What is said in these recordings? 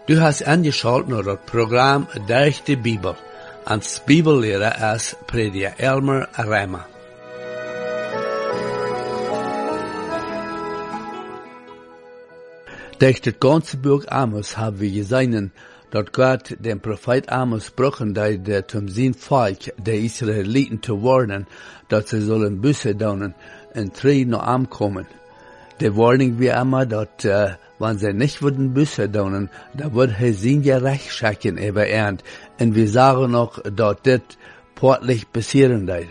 Du hast angeschaut naar het programma Durch de Bibel. Als Bibellehrer is prediker Elmer Reimer. Durch das ganze Buch Amos haben wir gesehen, dass Gott den Prophet Amos brauchen, der zum sein Volk, der Israeliten, zu warnen, dass sie sollen Buße tun und treu nach ihm kommen. Die Warnung wie immer, dass, wenn sie nicht würden Buße tun, da wird er sein Gerecht schaffen über Ernt. Und wir sagen noch, dass das portlich passieren wird.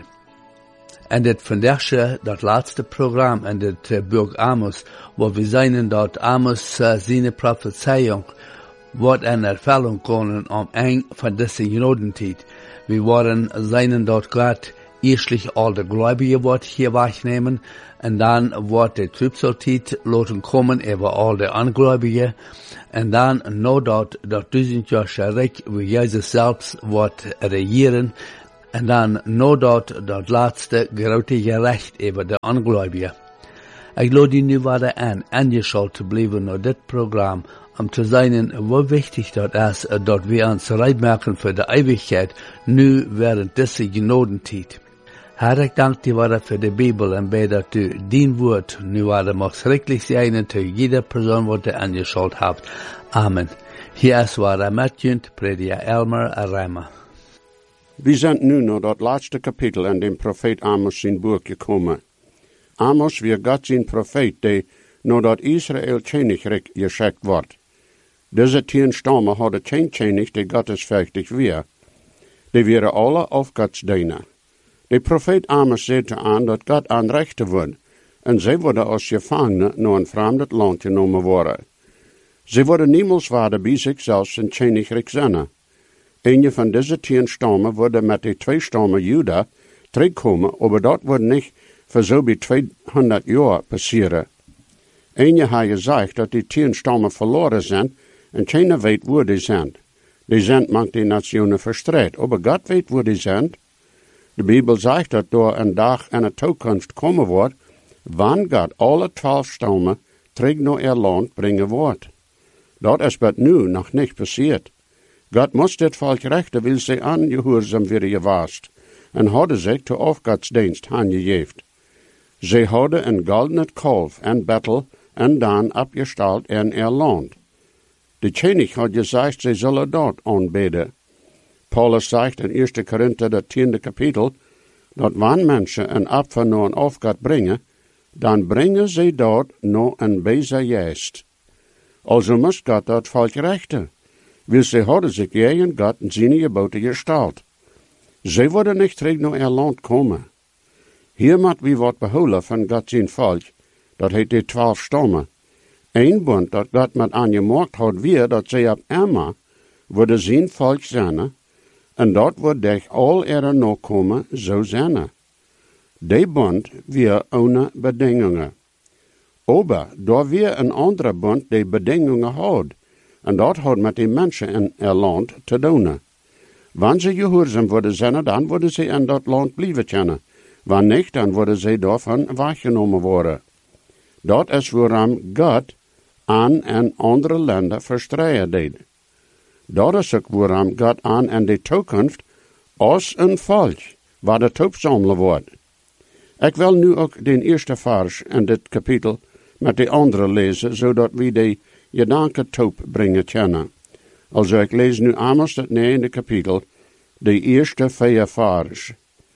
En dit vandaag dat laatste programma in dit boek Amos, waar we zien dat Amos zijn prophezeiung wordt in ervulling komen om een van deze Jodentijd. We worden zien dat God eerstlich al de Gläubige wordt hier wegnemen, en dan wordt de Trübsaltijd laten komen over al de Ungläubigen, en dan nadat dat 1000 jaar Rijk, wie Jezus zelfs wordt regieren, en dan nadat dat laatste grote gerecht over de Ungläubigen. Ik laat die nu weer aangeschaut te blijven naar dit programma, om te zien hoe wichtig dat is, dat we ons rijp maken voor de eeuwigheid, nu während deze genodentijd. Hartelijk dank die voor de Bibel en bij dat u dien woord nu weer mag schrikkelijk zijn en te jeder persoon wat u aangeschaut hebt. Amen. Hier is waar met prediker Elmer Reimer. We zijn nu naar dat laatste kapitel in de profeet Amos zijn boek gekomen. Amos weer God zijn profeet, die nadat Israël Königreich geschickt wordt. Deze 10 stammen hadden geen König, die gottesvechtig weer. Die waren alle auf Gods dienen. De profeet Amos zette aan dat God aanrechten wordt, en zij worden als gevangenen naar een vreemd land genomen worden. Ze worden niemals waarden bij zichzelf een Königreich zijn. Een van deze 10 stammen worden met de 2 stammen Juda terugkomen, maar dat wordt niet voor zo bij 200 jaar passeren. Een heeft gezegd dat die 10 stammen verloren zijn en keiner weet waar die zijn. Die zijn mank die nationen verstrekt, maar God weet waar die zijn. De Bijbel zegt dat door een dag en een toekomst komen wordt, wanneer God alle 12 stammen terug naar ihr land brengen wordt. Dat is wat nu nog niet passiert. God moest dit volk rechten, wil ze aangehoorzaam worden gewaast, en hadden zich te afgodsdienst aangegeven. Ze hadden een goldenen kalf en battle en dan opgesteld in ihr land. De koning had gezegd, ze zullen dat aanbidden. Paulus zegt in 1 Korinther, dat 10e kapitel, dat wanneer mensen een opfer naar een afgod brengen, dan brengen ze dat naar een bezer juist. Also moest God dat volk rechten. Wil ze hadden zich tegen God en zijn geboten gesteld. Ze worden niet terug naar ihr land komen. Hier moet we wat behouden van God zijn volk, dat heet de 12 stammen. Een bund dat God met aangemaakt had weer, dat ze op Emma worden zijn volk zijn, en dat wordt durch al ihre nakomen zo zijn. Die bund weer ohne bedingingen. Aber daar weer een andere bund die bedingingen had, en dat had met die mensen in ihr land te doen. Wanneer ze gehoorzaam worden zijn, dan worden ze in dat land blijven kennen. Wanneer niet, dan worden ze daarvan weggenomen worden. Dat is waarom God aan en andere landen verstreien deed. Dat is ook waarom God aan in de toekomst als een volk waar het opzamelen wordt. Ik wil nu ook de eerste vers in dit kapitel met de andere lezen, zodat we de gedanken top brengen kunnen. Also ik lees nu Amos het 9e kapitel, de eerste 4 vers.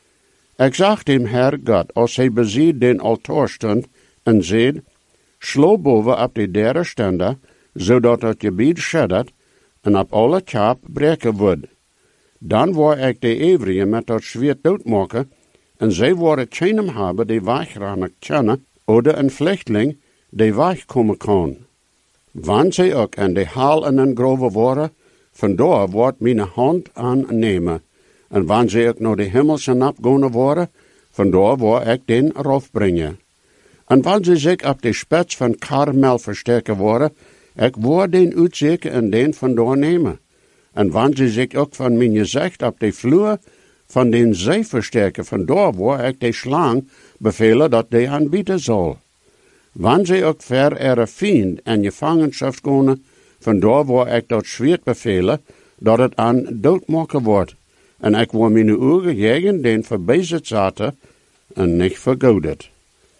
Ik zag dem Herr God, als hij beziet den altaar stond, en zei, slo boven op de derde stende, zodat het gebied scheddert, en op alle kap breken wordt. Dan wou ik de Evrieën met dat zwaard doodmaken, en zij worden geen hebben die wegrennen kunnen, of een vluchteling die wegkomen kan. Wanneer zij ook in de haal en een grove worden, vandaar wordt mijn hand aannemen. En wanneer zij ook naar de hemelse opgaan worden, vandaar wordt ik den eraf brengen. En wanneer zij zich op de spits van Karmel versterken worden, ik word den uitzeker en den vandaar nemen. En wanneer zij zich ook van mijn gezicht op de vloer van den zee versterken, vandaar word ik de slang bevelen dat die aanbieden zal. Wanneer zij ook ver ihre vriend en gevangenschap gaan, Vandaar waar ik dat zwaard bevelen, dat het aan doodmaken wordt. En ik wil mijn ogen jagen den verbezet zaten en niet vergodet.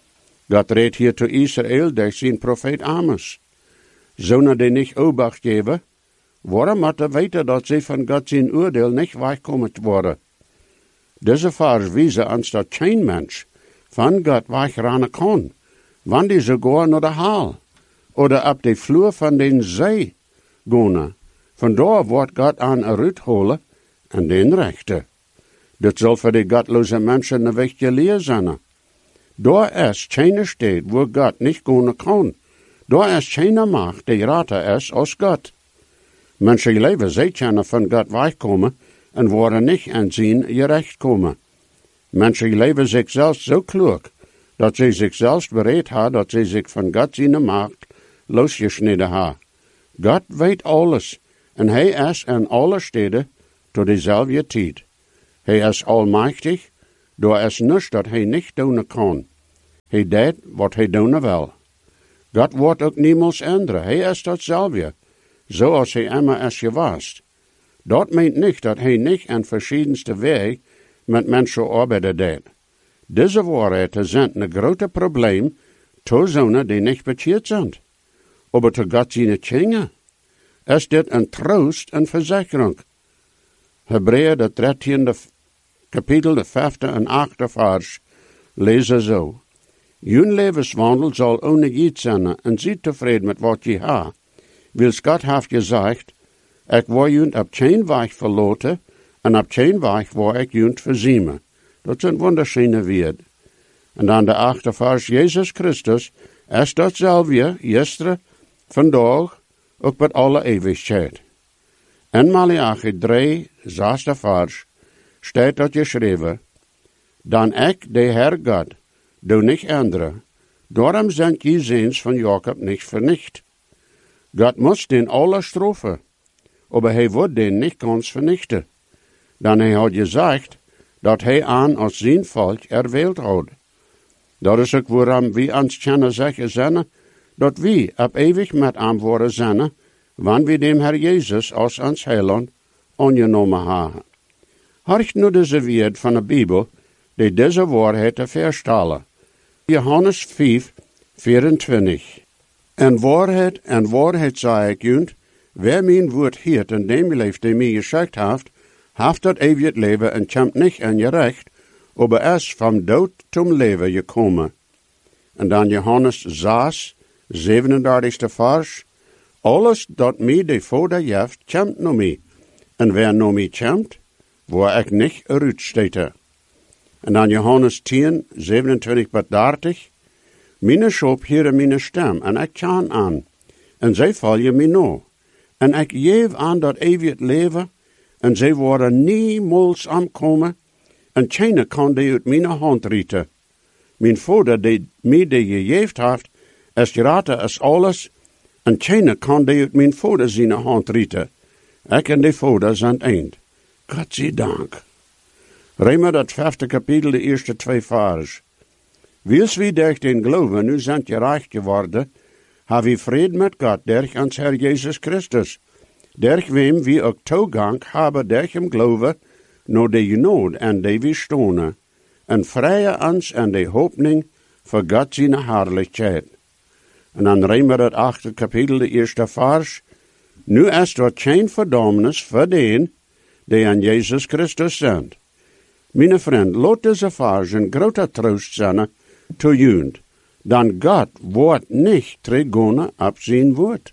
God redt hier te Israël door zijn profeet Amos. Zonen die niet obacht geven, waarom moeten weten dat ze van God zijn oordeel niet wegkomen worden. Deze vers wijzen ons dat geen mens van God wegrennen kan, wanneer die sogar naar de haal, oder op de vloer van de zee gaan. Vandaar wordt God aan uitholen en den rechte. Dat zal voor de godloze mensen een wichtige leer zijn. Daar is geen stad waar God niet gaan kan. Daar is geen macht die rater is als God. Mensen leven zij kunnen van God wegkomen en worden niet aan zijn gerecht komen. Mensen leven zichzelf zo klug, dat ze zichzelf bereid hebben dat ze zich van God zijn macht losgesneden hebben. God weet alles en hij is in alle steden tot dezelfde tijd. Hij is almachtig, daar is niets dat hij niet doen kan. Hij deed wat hij doen wil. God wordt ook niemals änderen, hij is datzelfde, zoals hij immer is geweest. Dat meent niet dat hij niet in verschiedenste weg met mensen arbeiden deed. Deze waarheden zijn een grote probleem voor zonen die niet bekeerd zijn. Maar te God zijn kinderen is dit een troost en verzekering. Hebreeën de 13e kapitel, de 5e en 8e vers, lezen zo. Jun levenswandel zal ongejiet zijn en ziet tevreden met wat je ha. Wils God heeft gezegd, ik wil junt op geen weg verloten en op geen weg wil ik junt verziemen. Dat zijn wunderschöne woorden. En dan de 8e vers, Jezus Christus is datzelfde, gisteren, vandaag, ook met alle eeuwigheid. In Malachi 3, 6e vers, staat dat geschreven, dan ik, de Heer God, doe niet änderen, daarom zijn je ziens van Jacob niet vernicht. God moest den alle straffen, maar hij wordt den niet kans vernichten. Dan hij had gezegd, dat hij aan als zijn volk erwählt had. Dat is ook waarom we ons kunnen zeggen zijn, dat we op eeuwig met hem worden zijn, wanneer we dem Herr Jezus als ons heiland aangenomen hebben. Horch nu deze woord van de Bijbel, die deze waarheid te verstellen. Johannes 5, 24. En waarheid zei ik junt, wer mijn woord hield en dem leeft die mij gezegd heeft dat eeuwig leven en komt niet aan je recht, aber is van dood zum leven gekomen. En dan Johannes 6, 37 vers, alles dat mij de Vader geeft, komt naar mij. En wer naar mij komt, waar ik niet eruit stete. En dan Johannes 10, 27 tot 30, Mijn schop hieren mijn stem, en ik kan aan, en zij volgen mij na. En ik geef aan dat eeuwig leven, en zij worden niemals aankomen, en geen kan die uit mijn hand rieten. Mijn Vader die mij die gegeven heeft, is groter als alles, en geen kan die uit mijn Vader zijn hand rieten. Ik en de Vader zijn eind. God zij dank. Römer dat 5e kapitel, de eerste 2 vers. Wils wie durch den Glauben nu zijn gerecht geworden, hebben we vrede met God durch ons Herr Jezus Christus, durch wem we ook toegang hebben durch hem Glauben naar de genade en de we stonen, en vrije ons en de hoopning voor God zijn herrlichkeit. En dan Römer dat 8e kapitel, de eerste vers. Nu is er geen verdommnis voor den die aan Jezus Christus zijn. Mijn vriend, laat deze vers een grote troost zijn te junt, dan God wordt niet teruggaan op zijn woord.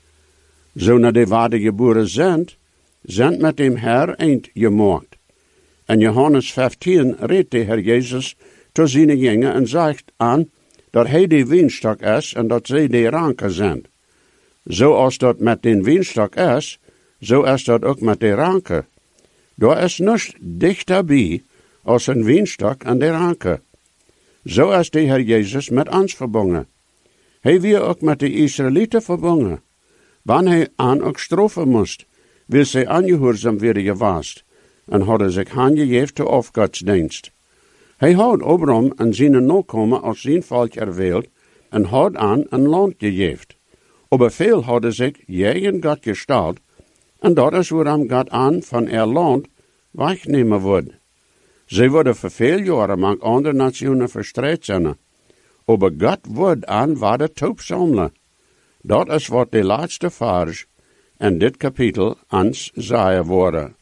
Zonen die wedergeboren zijn met dem Herr eind gemaakt. En Johannes 15 redt de Herr Jezus tot zijn jongen en zegt aan dat hij de wienstok is en dat zij de ranken zijn. Zoals dat met den wienstok is, zo is dat ook met de ranken. Daar is niets dichterbij als een wienstok en de ranken. Zo is de Heer Jezus met ons verbonden. Hij weer ook met de Israëlieten verbonden. Wanneer hij aan ook straffen moest, wil zij aangehoorzaam worden geweest en hadden zich aangegeven te afgodsdienst. Hij had Abraham en zijn nakomen als zijn volk erwählt en had aan een land gegeven. Aber veel hadden zich gegen Gott gesteld, en dat is waarom God aan van land wegnemen wordt. Zij worden voor veel jaren met andere nationen verstrekt zijn. Aber God wordt aan waar de toop samelen. Dat is wat de laatste vers in dit kapitel ons zeggen worden.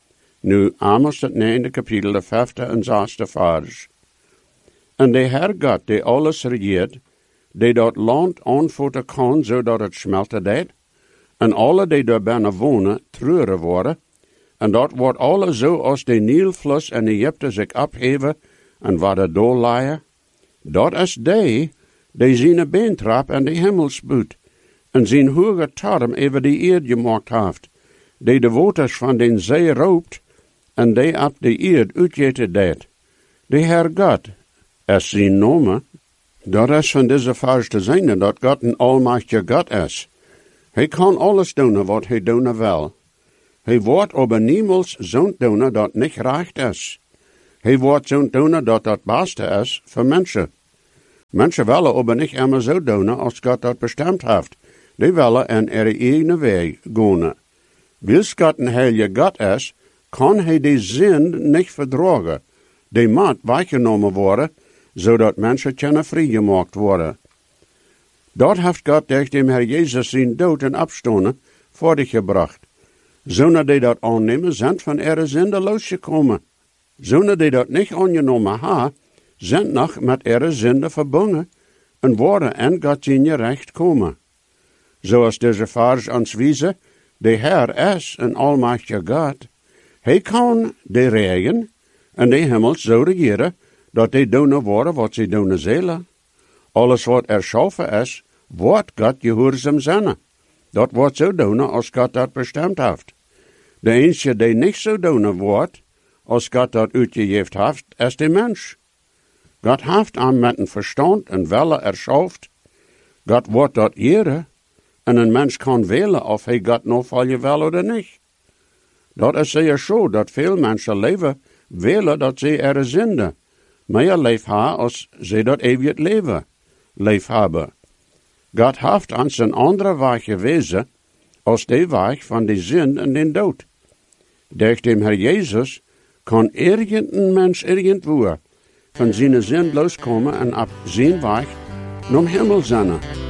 Nu Amos het 9e kapitel, de 5e en 6e vers. En de Heer God, die alles regeert, die dat land aanvoeren kan, zodat het smelten deed, en alle die daar binnen wonen, treuren worden, en dat wordt alle zo als de Nielfluss in Egypte zich opheven, en waar de dool leien. Dat is die zijn beentrap en de hemel spuut, en zijn hoge torm over de eerd gemaakt heeft, die de waters van de zee roopt, en die op de eerd uitgeten deed. De Heer God is zijn naam. Dat is van deze vers te zijn dat God een almachtige God is. Hij kan alles doen wat hij doen wil. Hij wordt aber niemals zo'n doen dat niet recht is. Hij wordt zo'n doen dat het beste is voor mensen. Mensen willen aber niet immer zo doen als God dat bestemd heeft. Die willen in ihre eigen weg gaan. Wils God een heilige God is, kan hij die zin niet verdragen. Die moet weggenomen worden, zodat mensen kunnen vrijgemaakt worden. Dat heeft God durch dem Herr Jezus zijn dood en opstonden voortgebracht. Zonen die dat aannemen, zijn van ihre zonde losgekomen. Zonen die dat niet aangenomen hebben, zijn nog met ihre zonde verbonden en worden in God zijn recht komen. Zoals deze vers ons wijzen, de Heer is een almachtige God. Hij kan de regen en de hemel zo regeren, dat die doen worden wat ze doen zullen. Alles wat erschaffen is, wordt God gehoorzaam zijn. Dat wordt zo doen als God dat bestemd heeft. De enige die niet zo doen wordt, als God dat uitgegeven heeft, is de mens. God heeft aan met een verstand en wille erschaft. God wordt dat ere, en een mens kan willen of hij God nog volgen wil of niet. Dat is zeer zo dat veel mensen leven willen dat ze er zonde meer leef hebben als ze dat eeuwig leven leef hebben. God heeft ons een andere weg gewezen als de weg van de zin en de dood. Durch dem Herr Jezus kan irgendein mens irgendwo van zijn zin loskomen en op zijn weg naar hemel zijn.